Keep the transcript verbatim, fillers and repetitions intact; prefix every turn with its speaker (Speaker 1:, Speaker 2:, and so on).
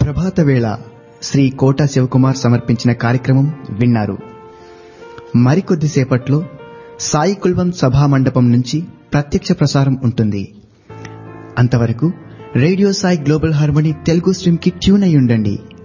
Speaker 1: ప్రభాత వేళ శ్రీ కోట శివకుమార్ సమర్పించిన కార్యక్రమం విన్నారు. మరికొద్దిసేపట్లో సాయి కుల్వంత్ సభా మండపం నుంచి ప్రత్యక్ష ప్రసారం ఉంటుంది. అంతవరకు radio Sai global harmony Telugu stream కి ట్యూన్ అయి ఉండండి.